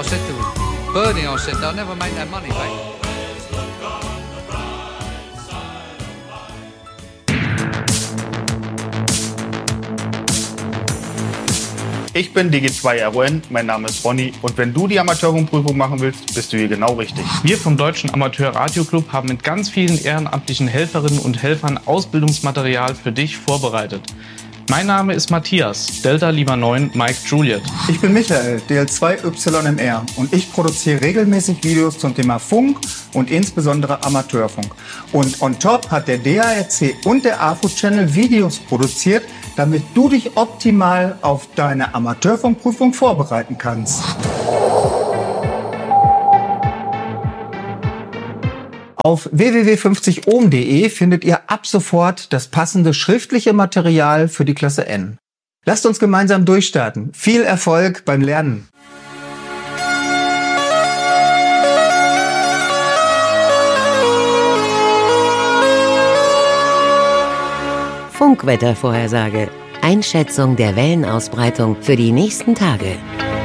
I said to Bernie, I said, they'll never make that money back. Ich bin Digi2RON, mein Name ist Ronny und wenn du die Amateurfunkprüfung machen willst, bist du hier genau richtig. Wir vom Deutschen Amateur-Radio-Club haben mit ganz vielen ehrenamtlichen Helferinnen und Helfern Ausbildungsmaterial für dich vorbereitet. Mein Name ist Matthias, Delta Lima 9, Mike Juliet. Ich bin Michael, DL2YMR und ich produziere regelmäßig Videos zum Thema Funk und insbesondere Amateurfunk. Und on top hat der DARC und der AFO-Channel Videos produziert, damit du dich optimal auf deine Amateurfunkprüfung vorbereiten kannst. Auf www.50ohm.de findet ihr ab sofort das passende schriftliche Material für die Klasse N. Lasst uns gemeinsam durchstarten. Viel Erfolg beim Lernen! Funkwettervorhersage. Einschätzung der Wellenausbreitung für die nächsten Tage.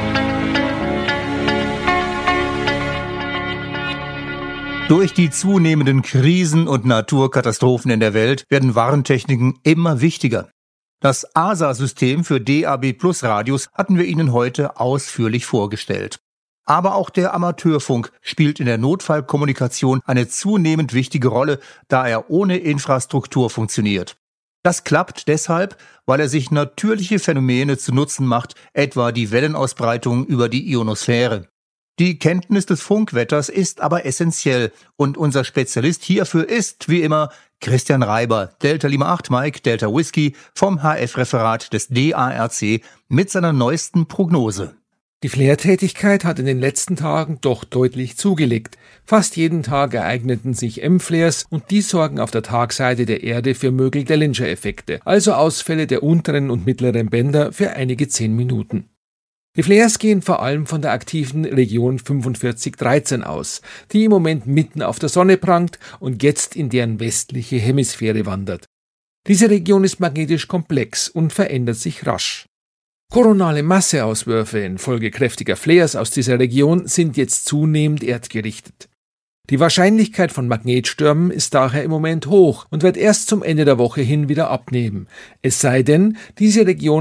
Durch die zunehmenden Krisen und Naturkatastrophen in der Welt werden Warntechniken immer wichtiger. Das ASA-System für DAB+-Radios hatten wir Ihnen heute ausführlich vorgestellt. Aber auch der Amateurfunk spielt in der Notfallkommunikation eine zunehmend wichtige Rolle, da er ohne Infrastruktur funktioniert. Das klappt deshalb, weil er sich natürliche Phänomene zu Nutzen macht, etwa die Wellenausbreitung über die Ionosphäre. Die Kenntnis des Funkwetters ist aber essentiell und unser Spezialist hierfür ist, wie immer, Christian Reiber, Delta Lima 8 Mike, Delta Whisky vom HF-Referat des DARC mit seiner neuesten Prognose. Die Flare-Tätigkeit hat in den letzten Tagen doch deutlich zugelegt. Fast jeden Tag ereigneten sich M-Flares und die sorgen auf der Tagseite der Erde für Mögel-Dellinger-Effekte, also Ausfälle der unteren und mittleren Bänder für einige 10 Minuten. Die Flares gehen vor allem von der aktiven Region 4513 aus, die im Moment mitten auf der Sonne prangt und jetzt in deren westliche Hemisphäre wandert. Diese Region ist magnetisch komplex und verändert sich rasch. Koronale Masseauswürfe infolge kräftiger Flares aus dieser Region sind jetzt zunehmend erdgerichtet. Die Wahrscheinlichkeit von Magnetstürmen ist daher im Moment hoch und wird erst zum Ende der Woche hin wieder abnehmen. Es sei denn, diese Region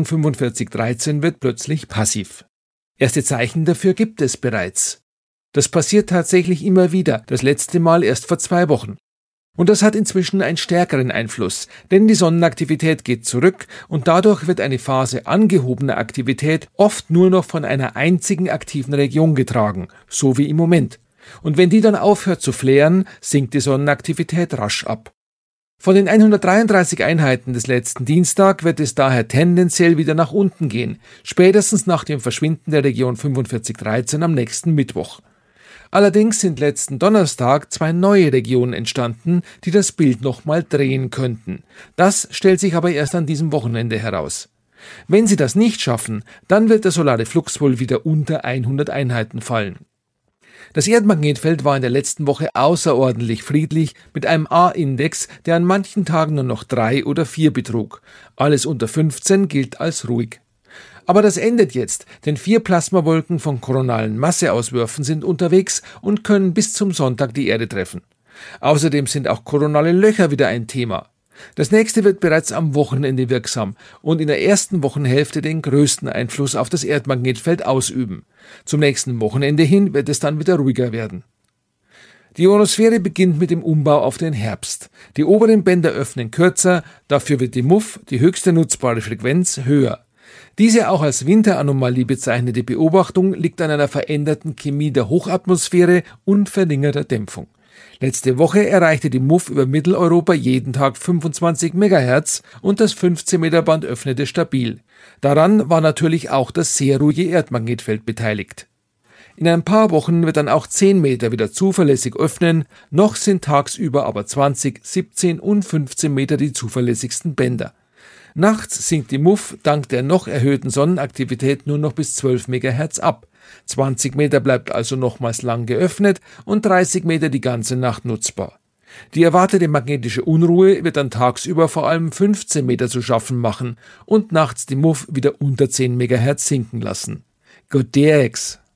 4513 wird plötzlich passiv. Erste Zeichen dafür gibt es bereits. Das passiert tatsächlich immer wieder, das letzte Mal erst vor 2 Wochen. Und das hat inzwischen einen stärkeren Einfluss, denn die Sonnenaktivität geht zurück und dadurch wird eine Phase angehobener Aktivität oft nur noch von einer einzigen aktiven Region getragen, so wie im Moment. Und wenn die dann aufhört zu flären, sinkt die Sonnenaktivität rasch ab. Von den 133 Einheiten des letzten Dienstag wird es daher tendenziell wieder nach unten gehen, spätestens nach dem Verschwinden der Region 4513 am nächsten Mittwoch. Allerdings sind letzten Donnerstag 2 neue Regionen entstanden, die das Bild nochmal drehen könnten. Das stellt sich aber erst an diesem Wochenende heraus. Wenn sie das nicht schaffen, dann wird der solare Flux wohl wieder unter 100 Einheiten fallen. Das Erdmagnetfeld war in der letzten Woche außerordentlich friedlich mit einem A-Index, der an manchen Tagen nur noch 3 oder 4 betrug. Alles unter 15 gilt als ruhig. Aber das endet jetzt, denn 4 Plasmawolken von koronalen Masseauswürfen sind unterwegs und können bis zum Sonntag die Erde treffen. Außerdem sind auch koronale Löcher wieder ein Thema. Das nächste wird bereits am Wochenende wirksam und in der ersten Wochenhälfte den größten Einfluss auf das Erdmagnetfeld ausüben. Zum nächsten Wochenende hin wird es dann wieder ruhiger werden. Die Ionosphäre beginnt mit dem Umbau auf den Herbst. Die oberen Bänder öffnen kürzer, dafür wird die MUF, die höchste nutzbare Frequenz, höher. Diese auch als Winteranomalie bezeichnete Beobachtung liegt an einer veränderten Chemie der Hochatmosphäre und verringerter Dämpfung. Letzte Woche erreichte die MUF über Mitteleuropa jeden Tag 25 MHz und das 15-Meter-Band öffnete stabil. Daran war natürlich auch das sehr ruhige Erdmagnetfeld beteiligt. In ein paar Wochen wird dann auch 10 Meter wieder zuverlässig öffnen, noch sind tagsüber aber 20, 17 und 15 Meter die zuverlässigsten Bänder. Nachts sinkt die MUF dank der noch erhöhten Sonnenaktivität nur noch bis 12 MHz ab. 20 Meter bleibt also nochmals lang geöffnet und 30 Meter die ganze Nacht nutzbar. Die erwartete magnetische Unruhe wird dann tagsüber vor allem 15 Meter zu schaffen machen und nachts die MUF wieder unter 10 MHz sinken lassen. Good DX!